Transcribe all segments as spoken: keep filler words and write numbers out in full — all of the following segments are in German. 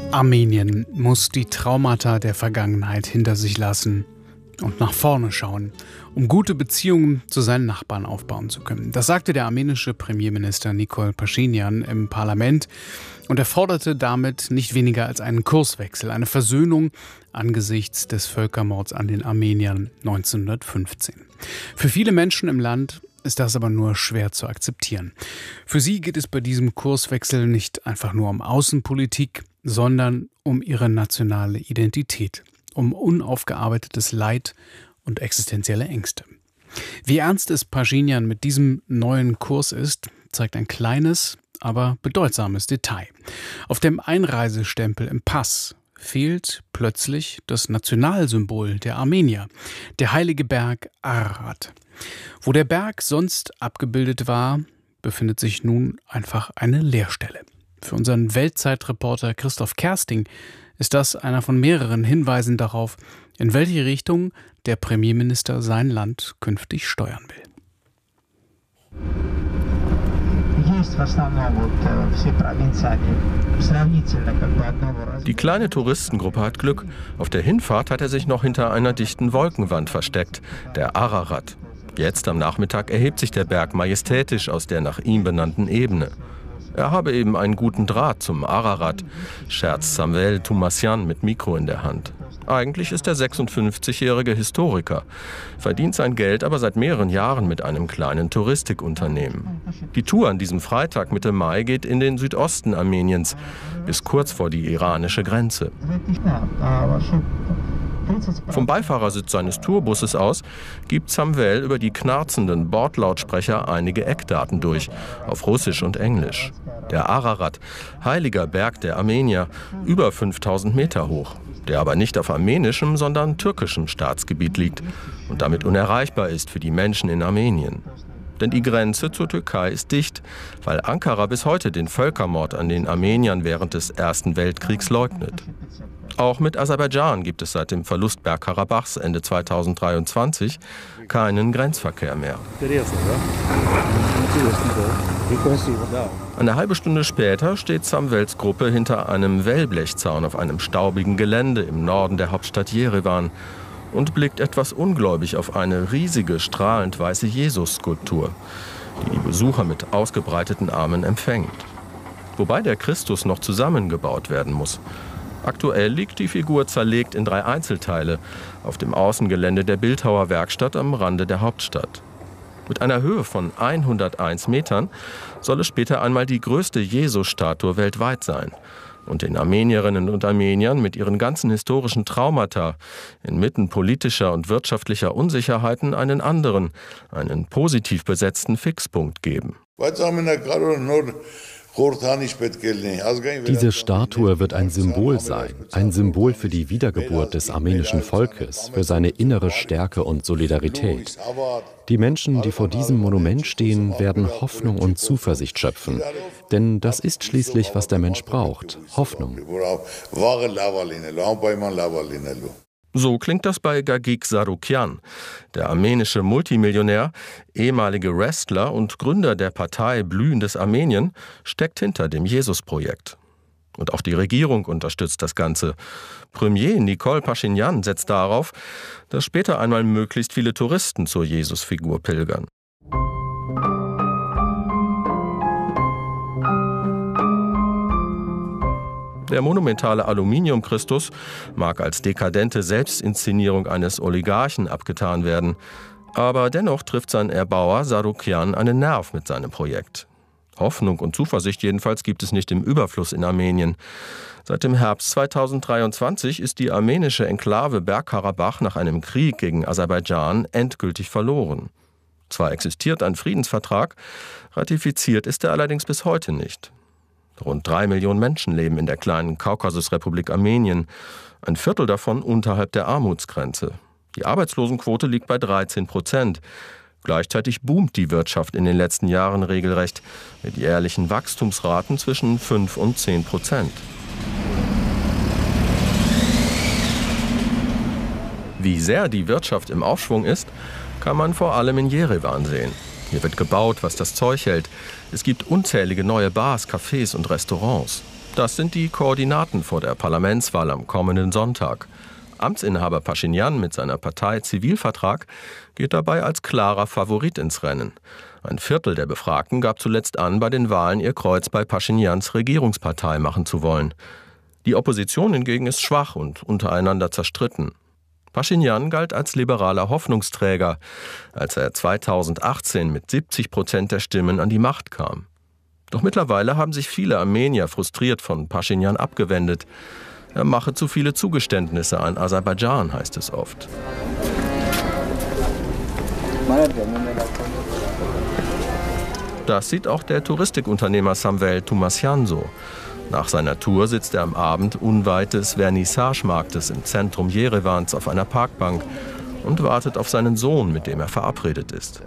Armenien muss die Traumata der Vergangenheit hinter sich lassen und nach vorne schauen, um gute Beziehungen zu seinen Nachbarn aufbauen zu können. Das sagte der armenische Premierminister Nikol Paschinjan im Parlament und er forderte damit nicht weniger als einen Kurswechsel, eine Versöhnung angesichts des Völkermords an den Armeniern neunzehnhundertfünfzehn. Für viele Menschen im Land ist das aber nur schwer zu akzeptieren. Für sie geht es bei diesem Kurswechsel nicht einfach nur um Außenpolitik, sondern um ihre nationale Identität, um unaufgearbeitetes Leid und existenzielle Ängste. Wie ernst es Paschinjan mit diesem neuen Kurs ist, zeigt ein kleines, aber bedeutsames Detail. Auf dem Einreisestempel im Pass fehlt plötzlich das Nationalsymbol der Armenier, der heilige Berg Ararat. Wo der Berg sonst abgebildet war, befindet sich nun einfach eine Leerstelle. Für unseren Weltzeitreporter Christoph Kersting ist das einer von mehreren Hinweisen darauf, in welche Richtung der Premierminister sein Land künftig steuern will. Die kleine Touristengruppe hat Glück. Auf der Hinfahrt hat er sich noch hinter einer dichten Wolkenwand versteckt, der Ararat. Jetzt am Nachmittag erhebt sich der Berg majestätisch aus der nach ihm benannten Ebene. Er habe eben einen guten Draht zum Ararat, scherzt Samuel Toumassian mit Mikro in der Hand. Eigentlich ist der sechsundfünfzigjährige Historiker, verdient sein Geld aber seit mehreren Jahren mit einem kleinen Touristikunternehmen. Die Tour an diesem Freitag Mitte Mai geht in den Südosten Armeniens, bis kurz vor die iranische Grenze. Vom Beifahrersitz seines Tourbusses aus gibt Samuel über die knarzenden Bordlautsprecher einige Eckdaten durch, auf Russisch und Englisch. Der Ararat, heiliger Berg der Armenier, über fünftausend Meter hoch, der aber nicht auf armenischem, sondern türkischem Staatsgebiet liegt und damit unerreichbar ist für die Menschen in Armenien. Denn die Grenze zur Türkei ist dicht, weil Ankara bis heute den Völkermord an den Armeniern während des Ersten Weltkriegs leugnet. Auch mit Aserbaidschan gibt es seit dem Verlust Bergkarabachs Ende zweitausenddreiundzwanzig keinen Grenzverkehr mehr. Eine halbe Stunde später steht Samuels Gruppe hinter einem Wellblechzaun auf einem staubigen Gelände im Norden der Hauptstadt Jerewan und blickt etwas ungläubig auf eine riesige, strahlend weiße Jesus-Skulptur, die die Besucher mit ausgebreiteten Armen empfängt. Wobei der Christus noch zusammengebaut werden muss. Aktuell liegt die Figur zerlegt in drei Einzelteile auf dem Außengelände der Bildhauerwerkstatt am Rande der Hauptstadt. Mit einer Höhe von hunderteins Metern soll es später einmal die größte Jesus-Statue weltweit sein und den Armenierinnen und Armeniern mit ihren ganzen historischen Traumata inmitten politischer und wirtschaftlicher Unsicherheiten einen anderen, einen positiv besetzten Fixpunkt geben. Diese Statue wird ein Symbol sein, ein Symbol für die Wiedergeburt des armenischen Volkes, für seine innere Stärke und Solidarität. Die Menschen, die vor diesem Monument stehen, werden Hoffnung und Zuversicht schöpfen. Denn das ist schließlich, was der Mensch braucht, Hoffnung. So klingt das bei Gagik Sarukyan. Der armenische Multimillionär, ehemalige Wrestler und Gründer der Partei Blühendes Armenien, steckt hinter dem Jesus-Projekt. Und auch die Regierung unterstützt das Ganze. Premier Nikol Paschinjan setzt darauf, dass später einmal möglichst viele Touristen zur Jesusfigur pilgern. Der monumentale Aluminium-Christus mag als dekadente Selbstinszenierung eines Oligarchen abgetan werden. Aber dennoch trifft sein Erbauer Sarukyan einen Nerv mit seinem Projekt. Hoffnung und Zuversicht jedenfalls gibt es nicht im Überfluss in Armenien. Seit dem Herbst zweitausenddreiundzwanzig ist die armenische Enklave Bergkarabach nach einem Krieg gegen Aserbaidschan endgültig verloren. Zwar existiert ein Friedensvertrag, ratifiziert ist er allerdings bis heute nicht. Rund drei Millionen Menschen leben in der kleinen Kaukasusrepublik Armenien, ein Viertel davon unterhalb der Armutsgrenze. Die Arbeitslosenquote liegt bei dreizehn Prozent. Gleichzeitig boomt die Wirtschaft in den letzten Jahren regelrecht, mit jährlichen Wachstumsraten zwischen fünf und zehn Prozent. Wie sehr die Wirtschaft im Aufschwung ist, kann man vor allem in Jerewan sehen. Hier wird gebaut, was das Zeug hält. Es gibt unzählige neue Bars, Cafés und Restaurants. Das sind die Koordinaten vor der Parlamentswahl am kommenden Sonntag. Amtsinhaber Paschinjan mit seiner Partei Zivilvertrag geht dabei als klarer Favorit ins Rennen. Ein Viertel der Befragten gab zuletzt an, bei den Wahlen ihr Kreuz bei Paschinjans Regierungspartei machen zu wollen. Die Opposition hingegen ist schwach und untereinander zerstritten. Paschinjan galt als liberaler Hoffnungsträger, als er zweitausendachtzehn mit siebzig Prozent der Stimmen an die Macht kam. Doch mittlerweile haben sich viele Armenier frustriert von Paschinjan abgewendet. Er mache zu viele Zugeständnisse an Aserbaidschan, heißt es oft. Das sieht auch der Touristikunternehmer Samvel Tumasyan so. Nach seiner Tour sitzt er am Abend unweit des Vernissage-Marktes im Zentrum Jerevans auf einer Parkbank und wartet auf seinen Sohn, mit dem er verabredet ist.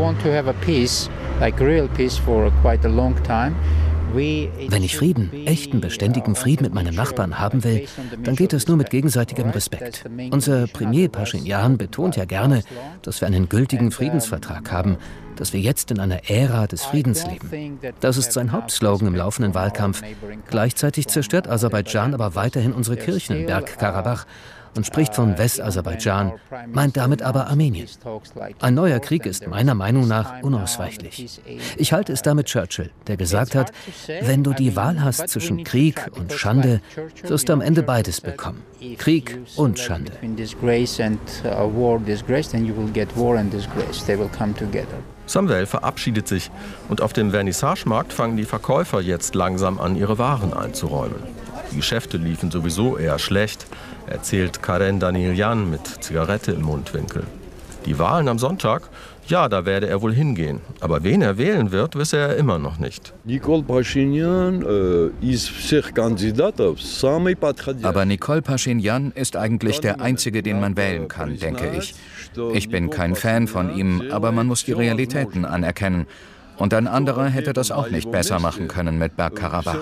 Wenn ich Frieden, echten, beständigen Frieden mit meinem Nachbarn haben will, dann geht es nur mit gegenseitigem Respekt. Unser Premier Paschinjan betont ja gerne, dass wir einen gültigen Friedensvertrag haben, dass wir jetzt in einer Ära des Friedens leben. Das ist sein Hauptslogan im laufenden Wahlkampf. Gleichzeitig zerstört Aserbaidschan aber weiterhin unsere Kirchen im Bergkarabach und spricht von Westaserbaidschan, meint damit aber Armenien. Ein neuer Krieg ist meiner Meinung nach unausweichlich. Ich halte es da mit Churchill, der gesagt hat, wenn du die Wahl hast zwischen Krieg und Schande, wirst du am Ende beides bekommen. Krieg und Schande. Samvel verabschiedet sich und auf dem Vernissagemarkt fangen die Verkäufer jetzt langsam an, ihre Waren einzuräumen. Die Geschäfte liefen sowieso eher schlecht, erzählt Karen Danilyan mit Zigarette im Mundwinkel. Die Wahlen am Sonntag? Ja, da werde er wohl hingehen. Aber wen er wählen wird, wisse er immer noch nicht. Aber Nikol Paschinjan ist eigentlich der Einzige, den man wählen kann, denke ich. Ich bin kein Fan von ihm, aber man muss die Realitäten anerkennen. Und ein anderer hätte das auch nicht besser machen können mit Bergkarabach.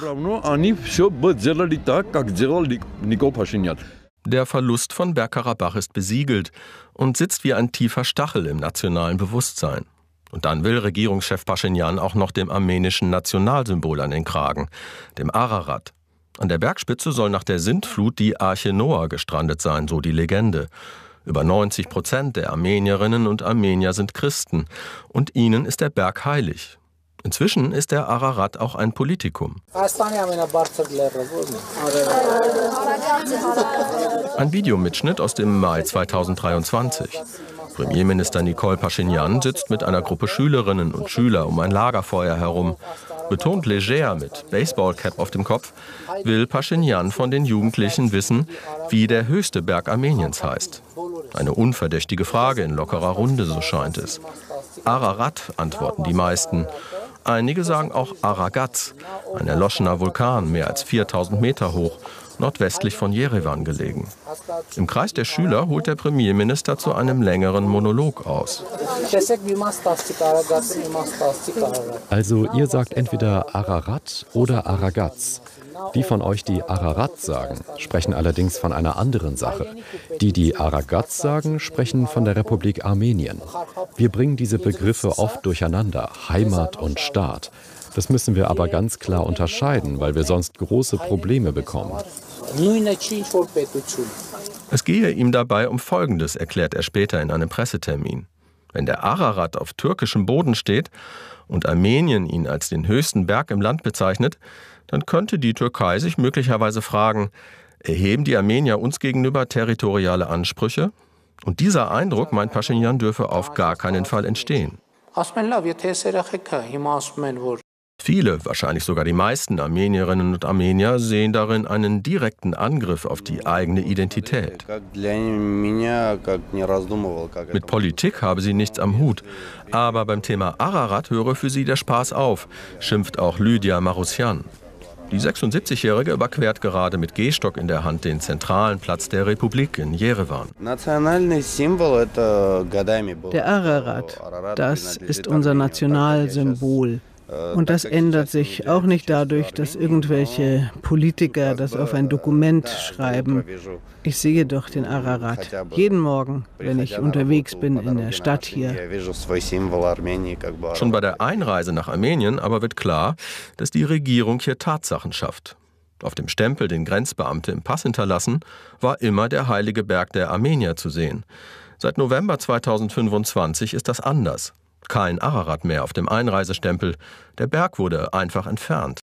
Der Verlust von Bergkarabach ist besiegelt und sitzt wie ein tiefer Stachel im nationalen Bewusstsein. Und dann will Regierungschef Paschinjan auch noch dem armenischen Nationalsymbol an den Kragen, dem Ararat. An der Bergspitze soll nach der Sintflut die Arche Noah gestrandet sein, so die Legende. Über neunzig Prozent der Armenierinnen und Armenier sind Christen und ihnen ist der Berg heilig. Inzwischen ist der Ararat auch ein Politikum. Ein Videomitschnitt aus dem Mai zweitausenddreiundzwanzig. Premierminister Nikol Paschinjan sitzt mit einer Gruppe Schülerinnen und Schüler um ein Lagerfeuer herum. Betont leger mit Baseballcap auf dem Kopf, will Paschinjan von den Jugendlichen wissen, wie der höchste Berg Armeniens heißt. Eine unverdächtige Frage in lockerer Runde, so scheint es. Ararat, antworten die meisten. Einige sagen auch Aragaz, ein erloschener Vulkan, mehr als viertausend Meter hoch, nordwestlich von Jerewan gelegen. Im Kreis der Schüler holt der Premierminister zu einem längeren Monolog aus. Also ihr sagt entweder Ararat oder Aragaz. Die von euch, die Ararat sagen, sprechen allerdings von einer anderen Sache. Die, die Aragaz sagen, sprechen von der Republik Armenien. Wir bringen diese Begriffe oft durcheinander, Heimat und Staat. Das müssen wir aber ganz klar unterscheiden, weil wir sonst große Probleme bekommen. Es gehe ihm dabei um Folgendes, erklärt er später in einem Pressetermin. Wenn der Ararat auf türkischem Boden steht und Armenien ihn als den höchsten Berg im Land bezeichnet, dann könnte die Türkei sich möglicherweise fragen, erheben die Armenier uns gegenüber territoriale Ansprüche? Und dieser Eindruck, meint Paschinjan, dürfe auf gar keinen Fall entstehen. Viele, wahrscheinlich sogar die meisten Armenierinnen und Armenier sehen darin einen direkten Angriff auf die eigene Identität. Mit Politik habe sie nichts am Hut, aber beim Thema Ararat höre für sie der Spaß auf, schimpft auch Lydia Marusyan. Die sechsundsiebzigjährige überquert gerade mit Gehstock in der Hand den zentralen Platz der Republik in Jerewan. Der Ararat, das ist unser Nationalsymbol. Und das ändert sich auch nicht dadurch, dass irgendwelche Politiker das auf ein Dokument schreiben. Ich sehe doch den Ararat jeden Morgen, wenn ich unterwegs bin in der Stadt hier. Schon bei der Einreise nach Armenien aber wird klar, dass die Regierung hier Tatsachen schafft. Auf dem Stempel, den Grenzbeamte im Pass hinterlassen, war immer der heilige Berg der Armenier zu sehen. Seit November zweitausendfünfundzwanzig ist das anders. Kein Ararat mehr auf dem Einreisestempel. Der Berg wurde einfach entfernt.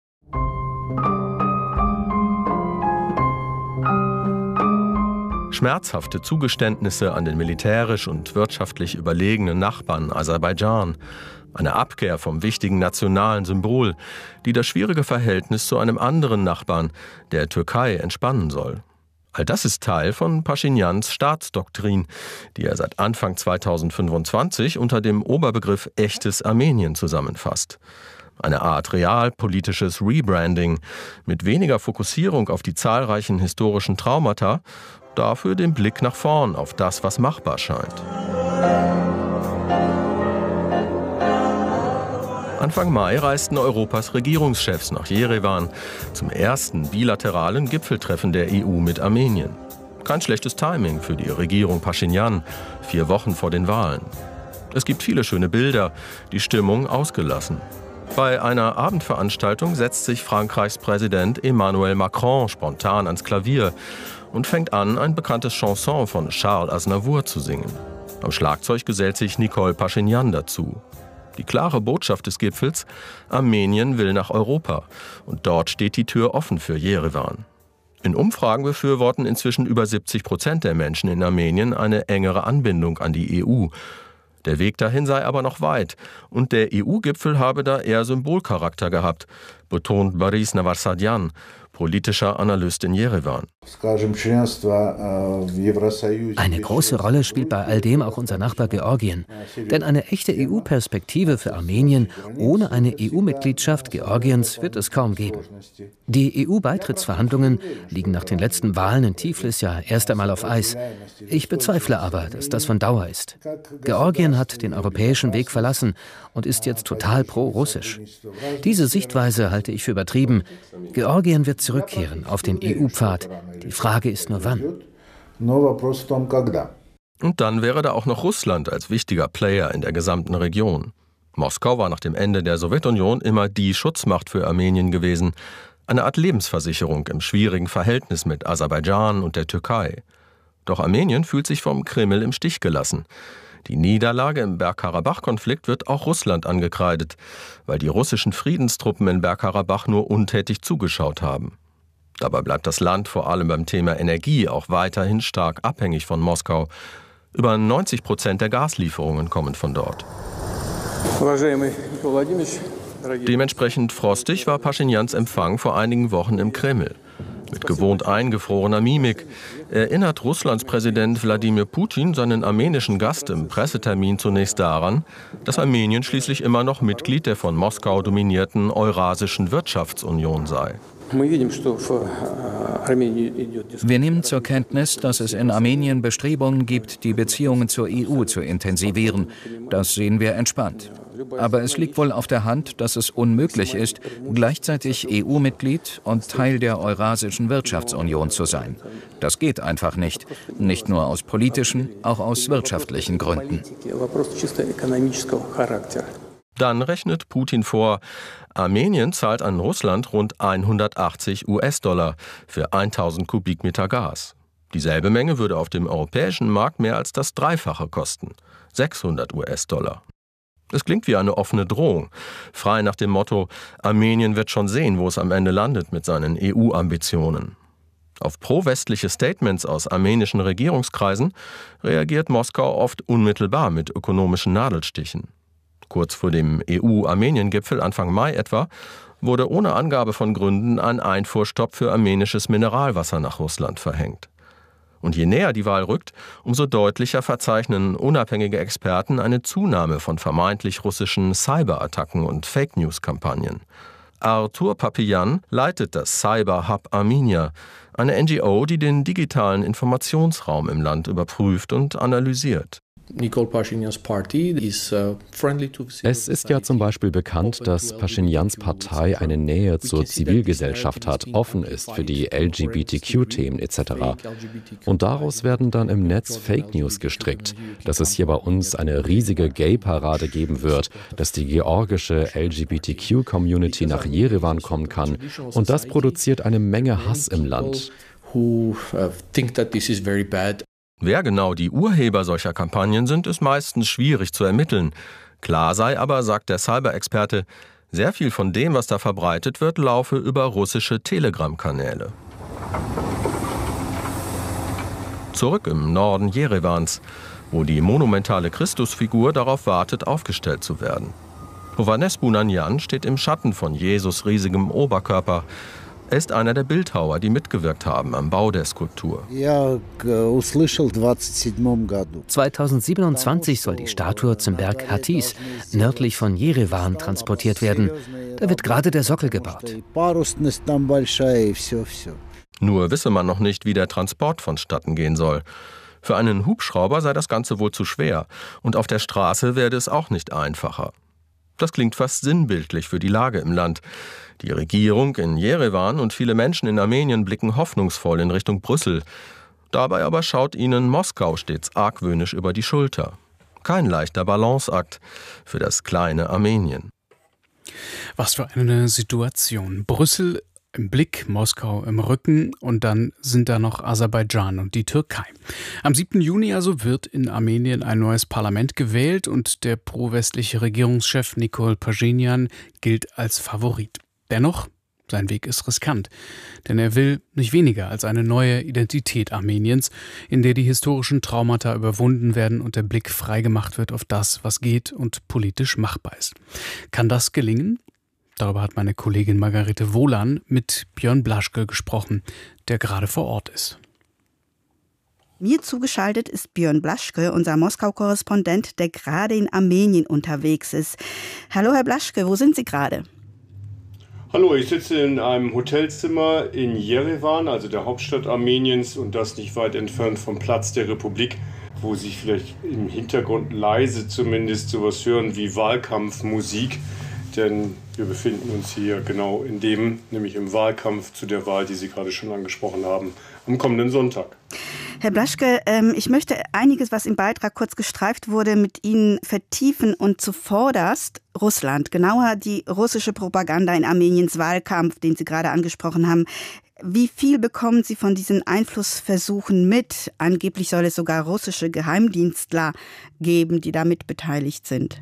Schmerzhafte Zugeständnisse an den militärisch und wirtschaftlich überlegenen Nachbarn Aserbaidschan. Eine Abkehr vom wichtigen nationalen Symbol, die das schwierige Verhältnis zu einem anderen Nachbarn, der Türkei, entspannen soll. All das ist Teil von Paschinjans Staatsdoktrin, die er seit Anfang zweitausendfünfundzwanzig unter dem Oberbegriff echtes Armenien zusammenfasst. Eine Art realpolitisches Rebranding mit weniger Fokussierung auf die zahlreichen historischen Traumata, dafür den Blick nach vorn auf das, was machbar scheint. Anfang Mai reisten Europas Regierungschefs nach Jerewan zum ersten bilateralen Gipfeltreffen der E U mit Armenien. Kein schlechtes Timing für die Regierung Paschinjan, vier Wochen vor den Wahlen. Es gibt viele schöne Bilder, die Stimmung ausgelassen. Bei einer Abendveranstaltung setzt sich Frankreichs Präsident Emmanuel Macron spontan ans Klavier und fängt an, ein bekanntes Chanson von Charles Aznavour zu singen. Am Schlagzeug gesellt sich Nikol Paschinjan dazu. Die klare Botschaft des Gipfels: Armenien will nach Europa. Und dort steht die Tür offen für Jerewan. In Umfragen befürworten inzwischen über siebzig Prozent der Menschen in Armenien eine engere Anbindung an die E U. Der Weg dahin sei aber noch weit. Und der E U-Gipfel habe da eher Symbolcharakter gehabt, betont Boris Navarsadian, politischer Analyst in Jerewan. Eine große Rolle spielt bei all dem auch unser Nachbar Georgien. Denn eine echte E U-Perspektive für Armenien ohne eine E U-Mitgliedschaft Georgiens wird es kaum geben. Die E U-Beitrittsverhandlungen liegen nach den letzten Wahlen in Tiflis ja erst einmal auf Eis. Ich bezweifle aber, dass das von Dauer ist. Georgien hat den europäischen Weg verlassen und ist jetzt total pro-russisch. Diese Sichtweise halte ich für übertrieben. Georgien wird zurückkehren auf den E U-Pfad. Die Frage ist nur wann. Und dann wäre da auch noch Russland als wichtiger Player in der gesamten Region. Moskau war nach dem Ende der Sowjetunion immer die Schutzmacht für Armenien gewesen. Eine Art Lebensversicherung im schwierigen Verhältnis mit Aserbaidschan und der Türkei. Doch Armenien fühlt sich vom Kreml im Stich gelassen. Die Niederlage im Bergkarabach-Konflikt wird auch Russland angekreidet, weil die russischen Friedenstruppen in Bergkarabach nur untätig zugeschaut haben. Dabei bleibt das Land vor allem beim Thema Energie auch weiterhin stark abhängig von Moskau. Über neunzig Prozent der Gaslieferungen kommen von dort. Dementsprechend frostig war Paschinjans Empfang vor einigen Wochen im Kreml. Mit gewohnt eingefrorener Mimik erinnert Russlands Präsident Wladimir Putin seinen armenischen Gast im Pressetermin zunächst daran, dass Armenien schließlich immer noch Mitglied der von Moskau dominierten Eurasischen Wirtschaftsunion sei. Wir nehmen zur Kenntnis, dass es in Armenien Bestrebungen gibt, die Beziehungen zur E U zu intensivieren. Das sehen wir entspannt. Aber es liegt wohl auf der Hand, dass es unmöglich ist, gleichzeitig E U-Mitglied und Teil der Eurasischen Wirtschaftsunion zu sein. Das geht einfach nicht. Nicht nur aus politischen, auch aus wirtschaftlichen Gründen. Dann rechnet Putin vor, Armenien zahlt an Russland rund hundertachtzig US-Dollar für tausend Kubikmeter Gas. Dieselbe Menge würde auf dem europäischen Markt mehr als das Dreifache kosten, sechshundert US-Dollar. Es klingt wie eine offene Drohung, frei nach dem Motto, Armenien wird schon sehen, wo es am Ende landet mit seinen E U-Ambitionen. Auf pro-westliche Statements aus armenischen Regierungskreisen reagiert Moskau oft unmittelbar mit ökonomischen Nadelstichen. Kurz vor dem E U-Armenien-Gipfel Anfang Mai etwa wurde ohne Angabe von Gründen ein Einfuhrstopp für armenisches Mineralwasser nach Russland verhängt. Und je näher die Wahl rückt, umso deutlicher verzeichnen unabhängige Experten eine Zunahme von vermeintlich russischen Cyberattacken und Fake-News-Kampagnen. Artur Papian leitet das Cyber Hub Armenia, eine N G O, die den digitalen Informationsraum im Land überprüft und analysiert. Es ist ja zum Beispiel bekannt, dass Paschinyans Partei eine Nähe zur Zivilgesellschaft hat, offen ist für die L G B T Q-Themen et cetera. Und daraus werden dann im Netz Fake News gestrickt, dass es hier bei uns eine riesige Gay-Parade geben wird, dass die georgische L G B T Q-Community nach Jerewan kommen kann. Und das produziert eine Menge Hass im Land. Wer genau die Urheber solcher Kampagnen sind, ist meistens schwierig zu ermitteln. Klar sei aber, sagt der Cyber-Experte, sehr viel von dem, was da verbreitet wird, laufe über russische Telegram-Kanäle. Zurück im Norden Jerewans, wo die monumentale Christusfigur darauf wartet, aufgestellt zu werden. Hovhannes Bounanyan steht im Schatten von Jesus' riesigem Oberkörper. Er ist einer der Bildhauer, die mitgewirkt haben am Bau der Skulptur. zweitausendsiebenundzwanzig soll die Statue zum Berg Hatis, nördlich von Jerewan, transportiert werden. Da wird gerade der Sockel gebaut. Nur wisse man noch nicht, wie der Transport vonstatten gehen soll. Für einen Hubschrauber sei das Ganze wohl zu schwer. Und auf der Straße werde es auch nicht einfacher. Das klingt fast sinnbildlich für die Lage im Land. Die Regierung in Jerewan und viele Menschen in Armenien blicken hoffnungsvoll in Richtung Brüssel. Dabei aber schaut ihnen Moskau stets argwöhnisch über die Schulter. Kein leichter Balanceakt für das kleine Armenien. Was für eine Situation. Brüssel im Blick, Moskau im Rücken und dann sind da noch Aserbaidschan und die Türkei. Am siebten Juni also wird in Armenien ein neues Parlament gewählt und der pro-westliche Regierungschef Nikol Paschinjan gilt als Favorit. Dennoch, sein Weg ist riskant, denn er will nicht weniger als eine neue Identität Armeniens, in der die historischen Traumata überwunden werden und der Blick freigemacht wird auf das, was geht und politisch machbar ist. Kann das gelingen? Darüber hat meine Kollegin Margarete Wohlan mit Björn Blaschke gesprochen, der gerade vor Ort ist. Mir zugeschaltet ist Björn Blaschke, unser Moskau-Korrespondent, der gerade in Armenien unterwegs ist. Hallo Herr Blaschke, wo sind Sie gerade? Hallo, ich sitze in einem Hotelzimmer in Jerewan, also der Hauptstadt Armeniens, und das nicht weit entfernt vom Platz der Republik, wo Sie vielleicht im Hintergrund leise zumindest sowas hören wie Wahlkampfmusik. Denn wir befinden uns hier genau in dem, nämlich im Wahlkampf zu der Wahl, die Sie gerade schon angesprochen haben, am kommenden Sonntag. Herr Blaschke, ähm, ich möchte einiges, was im Beitrag kurz gestreift wurde, mit Ihnen vertiefen und zuvorderst Russland, genauer die russische Propaganda in Armeniens Wahlkampf, den Sie gerade angesprochen haben. Wie viel bekommen Sie von diesen Einflussversuchen mit? Angeblich soll es sogar russische Geheimdienstler geben, die da mit beteiligt sind.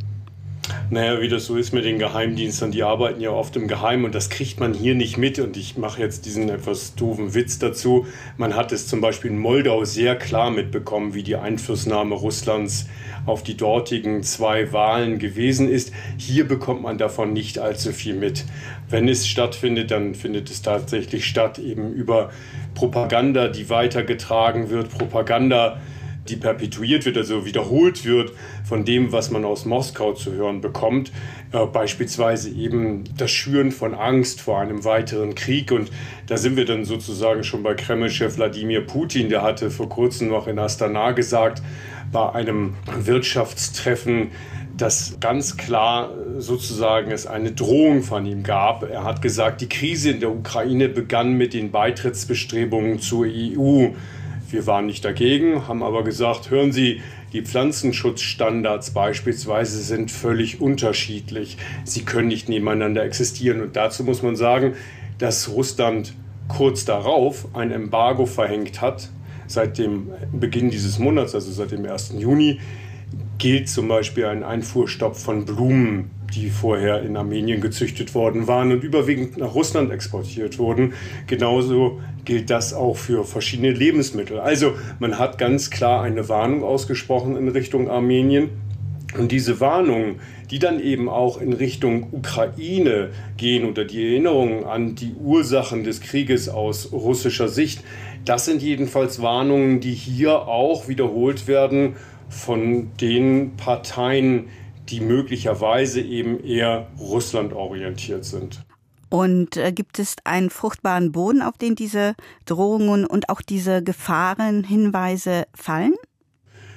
Naja, wie das so ist mit den Geheimdiensten, die arbeiten ja oft im Geheimen und das kriegt man hier nicht mit. Und ich mache jetzt diesen etwas doofen Witz dazu. Man hat es zum Beispiel in Moldau sehr klar mitbekommen, wie die Einflussnahme Russlands auf die dortigen zwei Wahlen gewesen ist. Hier bekommt man davon nicht allzu viel mit. Wenn es stattfindet, dann findet es tatsächlich statt, eben über Propaganda, die weitergetragen wird, Propaganda, die perpetuiert wird, also wiederholt wird von dem, was man aus Moskau zu hören bekommt. Äh, beispielsweise eben das Schüren von Angst vor einem weiteren Krieg. Und da sind wir dann sozusagen schon bei Kreml-Chef Wladimir Putin. Der hatte vor kurzem noch in Astana gesagt, bei einem Wirtschaftstreffen, dass ganz klar sozusagen es eine Drohung von ihm gab. Er hat gesagt, die Krise in der Ukraine begann mit den Beitrittsbestrebungen zur E U. Wir waren nicht dagegen, haben aber gesagt, hören Sie, die Pflanzenschutzstandards beispielsweise sind völlig unterschiedlich. Sie können nicht nebeneinander existieren. Und dazu muss man sagen, dass Russland kurz darauf ein Embargo verhängt hat. Seit dem Beginn dieses Monats, also seit dem ersten Juni, gilt zum Beispiel ein Einfuhrstopp von Blumen, die vorher in Armenien gezüchtet worden waren und überwiegend nach Russland exportiert wurden. Genauso gilt das auch für verschiedene Lebensmittel. Also man hat ganz klar eine Warnung ausgesprochen in Richtung Armenien. Und diese Warnungen, die dann eben auch in Richtung Ukraine gehen oder die Erinnerungen an die Ursachen des Krieges aus russischer Sicht, das sind jedenfalls Warnungen, die hier auch wiederholt werden von den Parteien, die möglicherweise eben eher russlandorientiert sind. Und äh, gibt es einen fruchtbaren Boden, auf den diese Drohungen und auch diese Gefahrenhinweise fallen?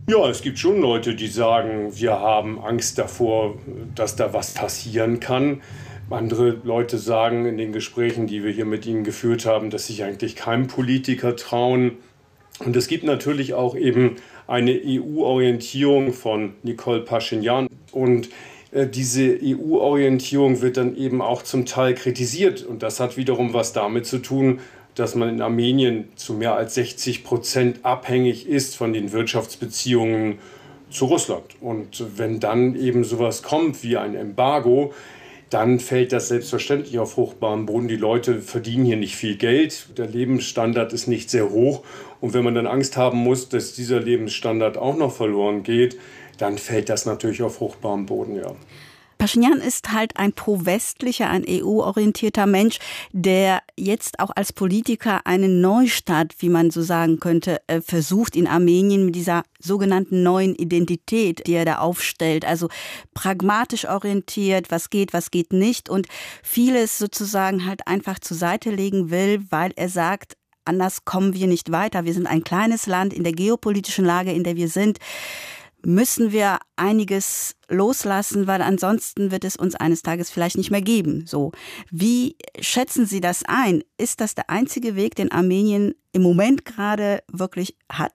Ja, es gibt schon Leute, die sagen, wir haben Angst davor, dass da was passieren kann. Andere Leute sagen in den Gesprächen, die wir hier mit ihnen geführt haben, dass sich eigentlich keinem Politiker trauen. Und es gibt natürlich auch eben eine E U-Orientierung von Nikol Paschinjan. Und äh, diese E U-Orientierung wird dann eben auch zum Teil kritisiert. Und das hat wiederum was damit zu tun, dass man in Armenien zu mehr als sechzig Prozent abhängig ist von den Wirtschaftsbeziehungen zu Russland. Und wenn dann eben sowas kommt wie ein Embargo, dann fällt das selbstverständlich auf fruchtbaren Boden. Die Leute verdienen hier nicht viel Geld, der Lebensstandard ist nicht sehr hoch. Und wenn man dann Angst haben muss, dass dieser Lebensstandard auch noch verloren geht, dann fällt das natürlich auf fruchtbaren Boden, ja. Paschinjan ist halt ein pro-westlicher, ein E U-orientierter Mensch, der jetzt auch als Politiker einen Neustart, wie man so sagen könnte, versucht in Armenien mit dieser sogenannten neuen Identität, die er da aufstellt. Also pragmatisch orientiert, was geht, was geht nicht und vieles sozusagen halt einfach zur Seite legen will, weil er sagt, anders kommen wir nicht weiter. Wir sind ein kleines Land in der geopolitischen Lage, in der wir sind. Müssen wir einiges loslassen, weil ansonsten wird es uns eines Tages vielleicht nicht mehr geben. So, wie schätzen Sie das ein? Ist das der einzige Weg, den Armenien im Moment gerade wirklich hat?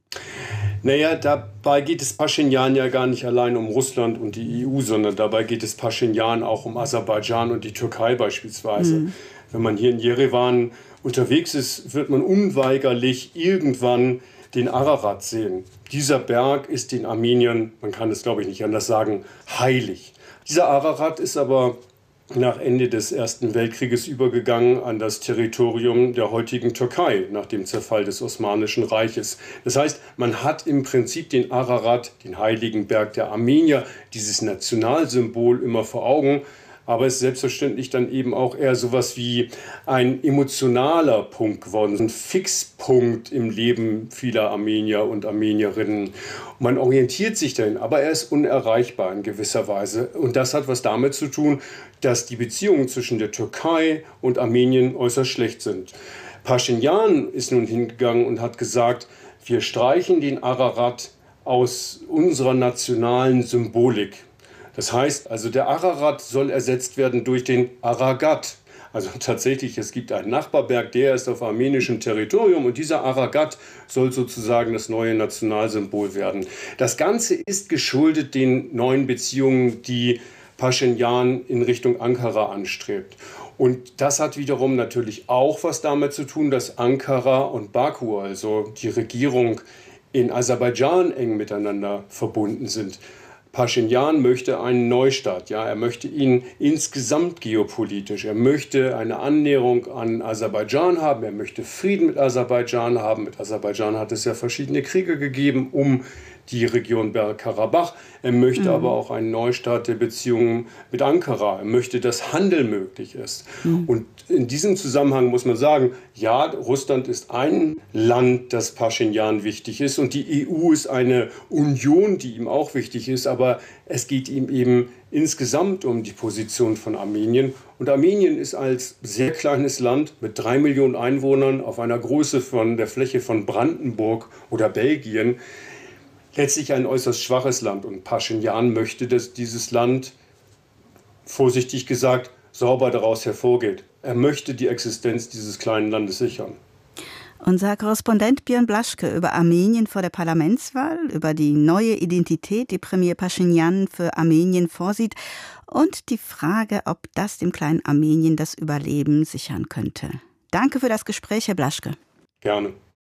Naja, dabei geht es Paschinjan ja gar nicht allein um Russland und die E U, sondern dabei geht es Paschinjan auch um Aserbaidschan und die Türkei beispielsweise. Mhm. Wenn man hier in Jerewan unterwegs ist, wird man unweigerlich irgendwann den Ararat sehen. Dieser Berg ist in Armenien, man kann es glaube ich nicht anders sagen, heilig. Dieser Ararat ist aber nach Ende des Ersten Weltkrieges übergegangen an das Territorium der heutigen Türkei, nach dem Zerfall des Osmanischen Reiches. Das heißt, man hat im Prinzip den Ararat, den heiligen Berg der Armenier, dieses Nationalsymbol immer vor Augen. Aber es ist selbstverständlich dann eben auch eher sowas wie ein emotionaler Punkt geworden, ein Fixpunkt im Leben vieler Armenier und Armenierinnen. Man orientiert sich dahin, aber er ist unerreichbar in gewisser Weise. Und das hat was damit zu tun, dass die Beziehungen zwischen der Türkei und Armenien äußerst schlecht sind. Paschinjan ist nun hingegangen und hat gesagt, wir streichen den Ararat aus unserer nationalen Symbolik. Das heißt, also der Ararat soll ersetzt werden durch den Aragat. Also tatsächlich, es gibt einen Nachbarberg, der ist auf armenischem Territorium und dieser Aragat soll sozusagen das neue Nationalsymbol werden. Das Ganze ist geschuldet den neuen Beziehungen, die Paschinjan in Richtung Ankara anstrebt. Und das hat wiederum natürlich auch was damit zu tun, dass Ankara und Baku, also die Regierung in Aserbaidschan, eng miteinander verbunden sind. Paschinjan möchte einen Neustart, ja, er möchte ihn insgesamt geopolitisch, er möchte eine Annäherung an Aserbaidschan haben, er möchte Frieden mit Aserbaidschan haben. Mit Aserbaidschan hat es ja verschiedene Kriege gegeben um die Region Bergkarabach. Er möchte mhm. aber auch einen Neustart der Beziehungen mit Ankara. Er möchte, dass Handel möglich ist. Mhm. Und in diesem Zusammenhang muss man sagen, ja, Russland ist ein Land, das Paschinjan wichtig ist und die E U ist eine Union, die ihm auch wichtig ist, aber es geht ihm eben insgesamt um die Position von Armenien. Und Armenien ist als sehr kleines Land mit drei Millionen Einwohnern auf einer Größe von der Fläche von Brandenburg oder Belgien letztlich ein äußerst schwaches Land. Und Paschinjan möchte, dass dieses Land, vorsichtig gesagt, sauber daraus hervorgeht. Er möchte die Existenz dieses kleinen Landes sichern. Unser Korrespondent Björn Blaschke über Armenien vor der Parlamentswahl, über die neue Identität, die Premier Paschinjan für Armenien vorsieht und die Frage, ob das dem kleinen Armenien das Überleben sichern könnte. Danke für das Gespräch, Herr Blaschke. Gerne.